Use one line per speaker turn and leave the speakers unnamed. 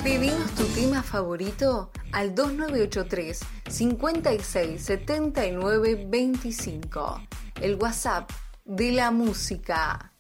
Pedinos tu tema favorito al 2983 56 79 25. El WhatsApp de la música.